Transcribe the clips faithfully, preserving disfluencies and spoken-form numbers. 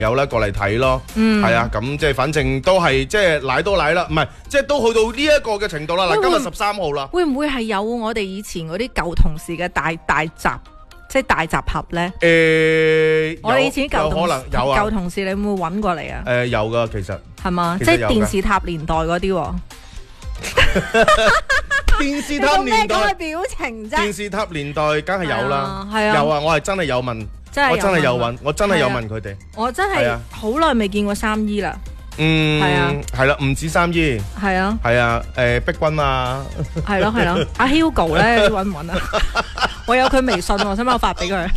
友咧過嚟睇咯。 嗯， 係啊，咁即係反正都係即係奶都奶啦，唔係即係都去到呢一個嘅程度啦。嗱，今日十三號啦， 會唔會係有我哋以前嗰啲舊同事嘅大大集，即係大集合咧？ 誒， 我哋以前舊同可能有啊， 舊同事你會唔會揾過嚟啊？ 誒，有噶，其實係嘛，即係電視塔年代嗰啲。 電視塔年代嘅表情啫， 電視塔年代梗係有啦， 係啊， 有啊，我係真係有問，我真係有問，我真係有問佢哋， 我真係好耐未見過三姨啦， 嗯，係啊，係啦，唔止三姨，係啊，係啊，誒，碧君啊，係咯係咯，阿 Hugo 咧揾唔揾啊？我有佢微信，我想唔想我發俾佢？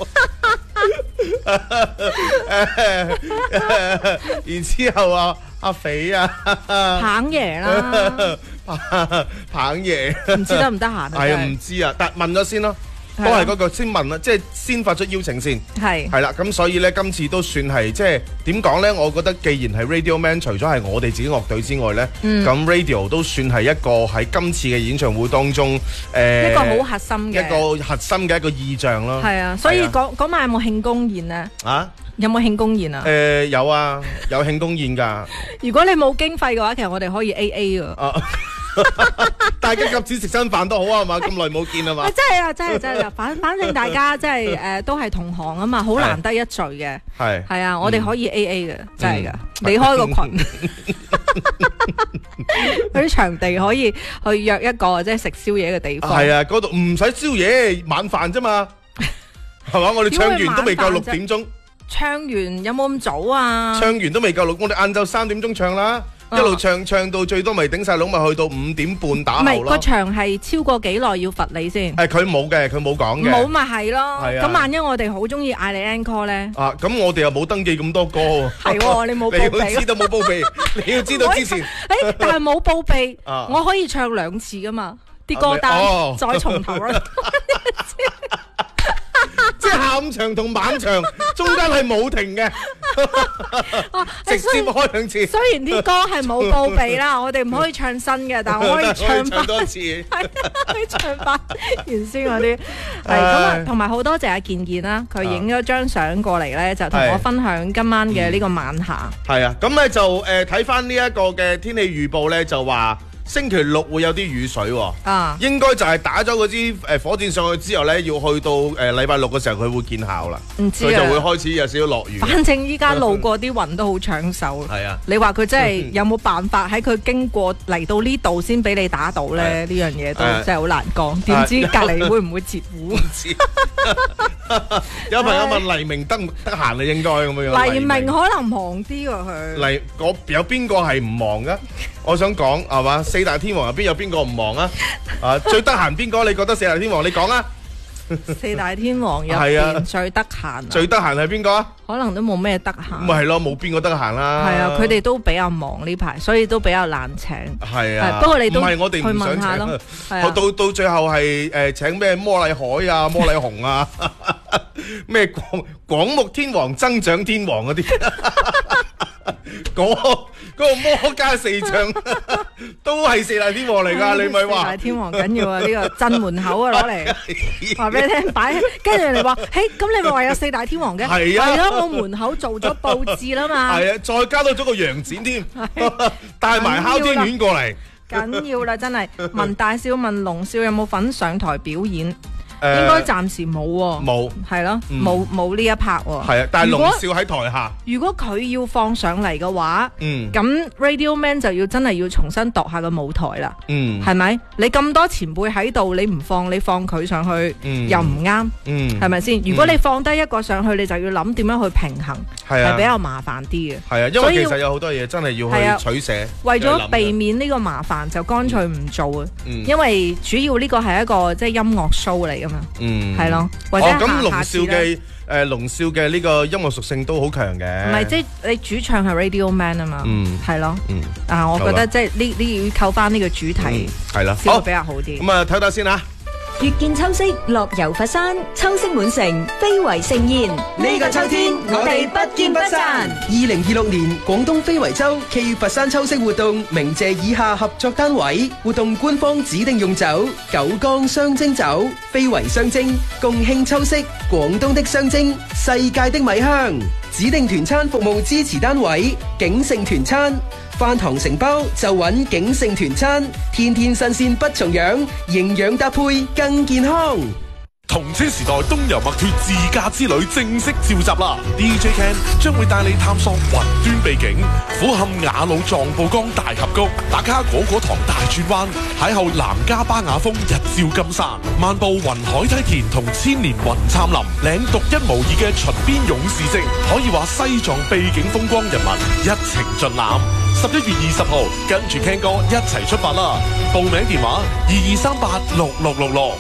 然之後啊，阿肥啊， 彭爺啦。 彭爺唔知得唔得閒啊？ 係啊，唔知啊，但問咗先咯，都係嗰個先問啦，即係先發出邀請先，係係啦，咁所以咧今次都算係即係點講咧？我覺得既然係 Radio Man，除咗係我哋自己樂隊之外咧，咁、嗯、Radio 都算係一個喺今次嘅演唱會當中，誒、呃、 一個好核心嘅一個核心嘅一個意象咯。係啊， 所以嗰嗰晚有冇慶功宴咧？啊？有冇慶功宴啊？ 誒、呃、有啊，有慶功宴㗎。 如果你冇經費嘅話，其實我哋可以 A A 㗎。 大家夾錢食餐飯都好啊嘛，咁耐冇見啊嘛。 真係啊，真係真係，反反正大家即係誒都係同行啊嘛，好難得一聚嘅。係係啊，我哋可以 A A 嘅，真係噶。你開個群，嗰啲場地可以去約一個即係食宵夜嘅地方。係啊， 嗰度唔使宵夜，晚飯啫嘛，係嘛？我哋唱完都未夠六點鐘。 唱完有冇咁早啊？ 唱完都未夠六，我哋晏晝三點鐘唱啦。一路唱唱到最多咪頂晒籠，咪去到五點半打後咯。唔係個場係超過幾耐要罰你先？ 誒，佢冇嘅，佢冇講嘅。 冇咪係咯。咁萬一我哋好中意嗌你 encore 咧？ 啊，咁我哋又冇登記咁多歌。 係喎，你冇報備。 你要知道冇報備，你要知道之前。 誒，但係冇報備，我可以唱兩次噶嘛？啲歌單再從頭啦。 即係下午場同晚場中間係冇停嘅，直接開兩次。 雖然啲歌係冇報備啦，我哋唔可以唱新嘅，但係我可以唱翻多次， 係可以唱翻原先嗰啲。係咁啊，同埋好多謝阿健健啦，佢影咗張相過嚟咧，就同我分享今晚嘅呢個晚霞。係啊， 咁咧就誒睇翻呢一個嘅天氣預報咧，就話。星期六會有啲雨水喎，啊，應該就係打咗嗰支誒火箭上去之後咧，要去到誒禮拜六嘅時候佢會見效啦， 唔知啊， 佢就會開始有少少落雨。 反正依家路過啲雲都好搶手。係啊，你話佢真係有冇辦法喺佢經過嚟到呢度先俾你打到咧？呢樣嘢都真係好難講。點知隔離會唔會截胡？唔知。有朋友問黎明得唔得閒啊？應該咁樣。 黎明可能忙啲喎佢。 黎嗰有邊個係唔忙噶？我想講係嘛？四大天王入邊有邊個唔忙啊？啊，最得閒邊個？你覺得四大天王？你講啊！ 四大天王入邊最得閒， 最得閒係邊個啊？ 可能都冇咩得閒。 咪係咯，冇邊個得閒啦。 係啊，佢哋都比較忙呢排，所以都比較難請。 係啊， 不過你都唔係我哋唔想請咯。到到最後係誒請咩摩禮海啊、摩禮紅啊、咩廣廣目天王、增長天王嗰啲。嗰嗰個魔家四將都係四大天王嚟噶，你咪話？四大天王緊要啊！呢個鎮門口啊，攞嚟話俾你聽，擺跟住人哋話，嘿，咁你咪話有四大天王嘅？係啊，係啊，我門口做咗佈置啦嘛。係啊， 再加多咗個楊戩添，帶埋哮天犬過嚟， 緊要啦，真係。問大少問龍少有冇份上台表演？應該暫時冇喎，冇係咯，冇冇呢一 part 喎。係啊， 但係龍少喺台下。 如果佢要放上嚟嘅話，嗯，咁 Radio Man 就要真係要重新度下個舞台啦。嗯，係咪？你咁多前輩喺度，你唔放，你放佢上去，嗯、又唔啱。嗯，係咪先？如果你放低一個上去，你就要諗點樣去平衡，係、啊、比較麻煩啲嘅。係啊，因為其實有好多嘢真係要去取捨。 為咗避免呢個麻煩，就乾脆唔做啊。嗯、因為主要呢個係一個即係、就是、音樂 show 嚟噶嘛。嗯，係咯，或者下咁龍少嘅誒，龍少嘅呢個音樂屬性都好強嘅。 唔係，即係你主唱係 Radio Man 啊嘛，嗯，係咯，嗯，啊，我覺得即係呢呢要扣翻呢個主題，係啦，先會比較好啲。 咁啊，睇睇先吓。 月見秋色，樂遊佛山，秋色滿城，非遺盛宴。呢個秋天，我哋不見不散。 二零二六年廣東非遺週暨佛山秋色活動，鳴謝以下合作單位。活動官方指定用酒：九江雙蒸酒，非遺雙蒸，共慶秋色，廣東的雙蒸，世界的米香。 指定團餐服務支持單位景盛團餐，飯堂承包就揾景盛團餐，天天新鮮不重樣，營養搭配更健康。 同車時代東遊墨脫自駕之旅正式召集啦 ！D J Ken 將會帶你探索雲端秘境，俯瞰雅魯藏布江大峽谷，打卡果果堂大轉彎，邂逅南迦巴雅峰日照金山，漫步雲海梯田同千年雲杉林，領獨一無二嘅秦邊勇士證，可以話西藏秘境風光人文一程盡覽。十一月二十號，跟住 Ken 哥一齊出發啦！報名電話二二三八六六六六。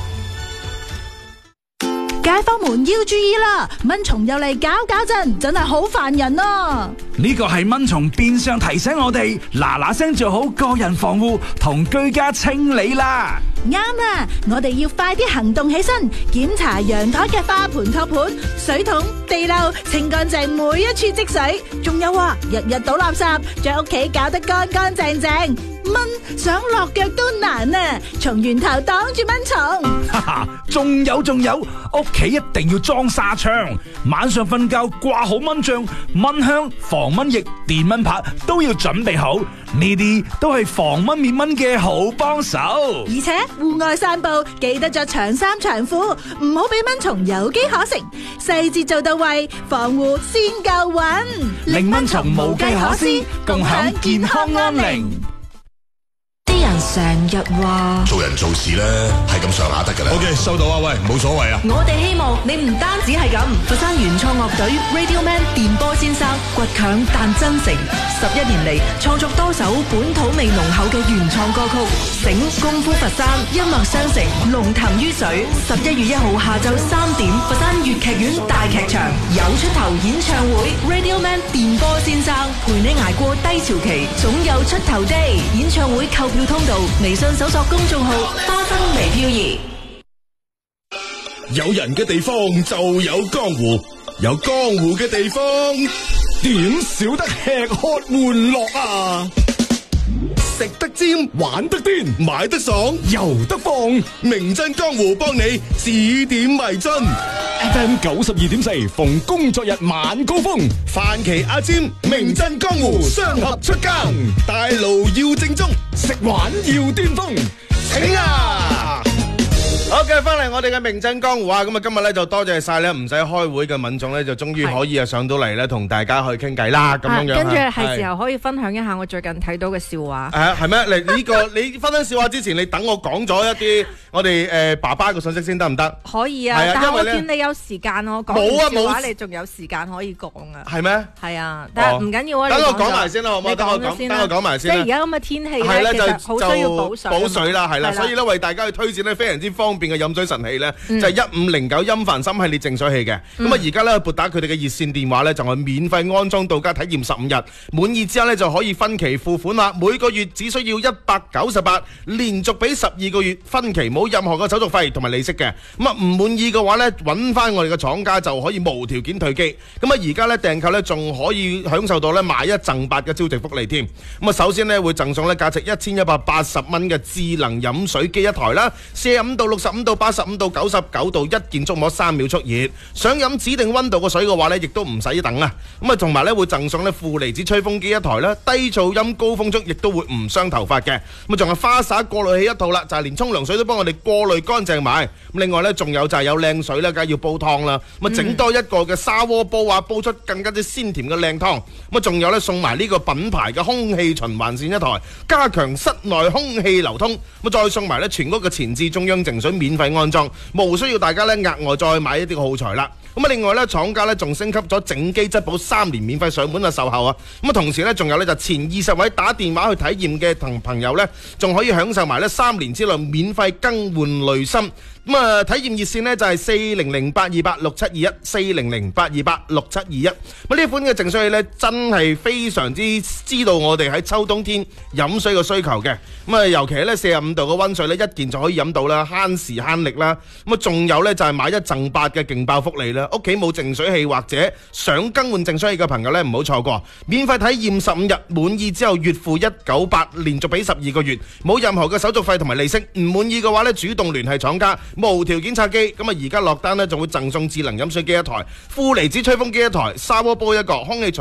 街坊們要注意啦，蚊蟲又嚟搞搞震，真係好煩人啊！ 呢個係蚊蟲變相提醒我哋嗱嗱聲做好個人防護同居家清理啦。 啱啦，我哋要快啲行動起身，檢查陽台嘅花盆托盤、水桶、地漏，清乾淨每一處積水。仲有啊，日日倒垃圾，將屋企搞得乾乾淨淨。蚊想落腳都難啊！從源頭擋住蚊蟲。 哈哈，仲有仲有，屋企一定要裝紗窗，晚上瞓覺掛好蚊帳、蚊香、防蚊液、電蚊拍都要準備好，呢啲都係防蚊滅蚊嘅好幫手。 而且戶外散步記得着長衫長褲，唔好俾蚊蟲有機可乘，細節做到位，防護先夠穩， 令蚊蟲無計可施，共享健康安寧。 成日話做人做事咧係咁上下得噶啦。OK， 收到啊，喂，冇所謂啊。 我哋希望你唔單止係咁，佛山原創樂隊 Radio Man 電波先生倔強但真誠，十一年嚟創作多首本土味濃厚嘅原創歌曲，醒功夫佛山，音樂相承，龍騰於水。十一月一號下晝三點，佛山粵劇院大劇場有出頭演唱會 Radio Man 電波先生陪你捱過低潮期，總有出頭 day。演唱會購票通道微信搜索公眾號花生微漂移。 有人嘅地方就有江湖，有江湖嘅地方點少得吃喝玩樂啊！食得尖，玩得癲，買得爽，遊得放，名震江湖幫你指點迷津。F M 九十二點四，逢工作日晚高峰，范琪阿尖，名震江湖，雙合出更，大路要正宗，食玩要巔峰，請啊！ 好嘅，翻嚟我哋嘅名震江湖啊！咁啊，今日咧就多謝晒咧，唔使開會嘅民眾咧，就終於可以啊上到嚟咧，同大家去傾偈啦，咁樣樣。 跟住係時候可以分享一下我最近睇到嘅笑話。 係係咩？你呢個你分享笑話之前，你等我講咗一啲我哋誒爸爸嘅信息先得唔得？ 可以啊，但係我見你有時間，我講完笑話你仲有時間可以講啊。 係咩？ 係啊，但係唔緊要啊。 等我講埋先啦，好唔好？等我講，等我講埋先。 即係而家咁嘅天氣咧，其實好需要補水。 補水啦，係啦，所以咧為大家去推薦咧非常之方便嘅飲水神器咧，就係一五零九音凡森系列淨水器嘅。咁啊，而家咧撥打佢哋嘅熱線電話咧，就係免費安裝到家體驗十五日，滿意之後咧就可以分期付款啦。每個月只需要一百九十八，連續俾十二個月分期，冇任何嘅手續費同埋利息嘅。咁啊唔滿意嘅話咧，揾翻我哋嘅廠家就可以無條件退機。咁啊而家咧訂購咧仲可以享受到咧買一贈八嘅超值福利添。咁啊首先咧會贈送咧價值一千一百八十蚊嘅智能飲水機一台啦，四十五度、六十五度、八十五度、九十九度，一鍵觸摸三秒速熱。想飲指定溫度嘅水嘅話咧，亦都唔使等啊。咁啊同埋咧會贈送咧負離子吹風機一台啦，低噪音高風速，亦都會唔傷頭髮嘅。咁啊仲有花灑過濾器一套啦，就係連沖涼水都幫我哋過濾乾淨埋。咁另外咧仲有就係有靚水咧，梗係要煲湯啦。咁啊整多一個嘅砂鍋煲啊，煲出更加之鮮甜嘅靚湯。咁啊仲有咧送埋呢個品牌嘅空氣循環扇一台，加強室內空氣流通。咁啊再送埋咧全屋嘅前置中央淨水免費安裝，無需要大家咧額外再買一啲耗材啦。咁啊，另外咧，廠家咧仲升級咗整機質保三年免費上門嘅售後啊！咁啊，同時咧仲有咧就前二十位打電話去體驗嘅同朋友咧，仲可以享受埋咧三年之內免費更換濾芯。咁啊，體驗熱線呢就係四零零八二八六七二一，四零零八二八六七二一。咁呢款嘅淨水器咧，真係非常之知道我哋喺秋冬天飲水嘅需求嘅。咁啊，尤其係咧四十五度嘅溫水咧，一件就可以飲到啦，慳時慳力啦。咁啊，仲有咧就係買一贈八嘅勁爆福利啦！ 啦，屋企冇淨水器或者想更換淨水器嘅朋友呢，唔好錯過，免費體驗十五日，滿意之後月付一九八，連續俾十二個月，冇任何嘅手續費同埋利息，唔滿意嘅話呢，主動聯繫廠家，無條件拆機。咁啊而家落單呢，仲會贈送智能飲水機一台、負離子吹風機一台、砂鍋煲一個、空氣